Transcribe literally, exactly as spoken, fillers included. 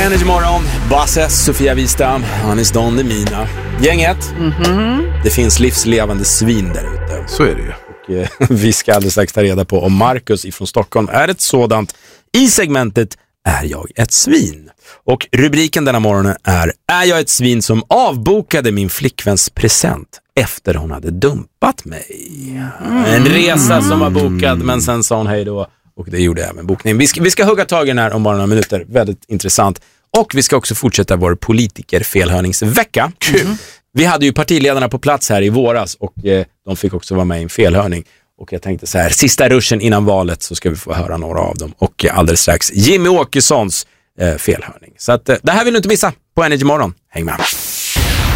Energy Morgon, Basse, Sofia Wistam, Anis Don Demina. Gänget, mm-hmm. Det finns livslevande svin där ute. Så är det ju. Och, eh, vi ska alldeles strax ta reda på om Marcus ifrån Stockholm är ett sådant. I segmentet Är jag ett svin? Och rubriken denna morgonen är Är jag ett svin som avbokade min flickväns present efter hon hade dumpat mig? Mm. En resa som var bokad, men sen sa hon hej då. Och det gjorde även bokningen. Vi ska, vi ska hugga tag i den här om bara några minuter. Väldigt intressant. Och vi ska också fortsätta vår politiker-felhörningsvecka. Kul! Vi hade ju partiledarna på plats här i våras och eh, de fick också vara med i en felhörning. Och jag tänkte så här, sista ruschen innan valet så ska vi få höra några av dem. Och eh, alldeles strax Jimmy Åkessons eh, felhörning. Så att, eh, det här vill du inte missa på Energy Morgon. Häng med!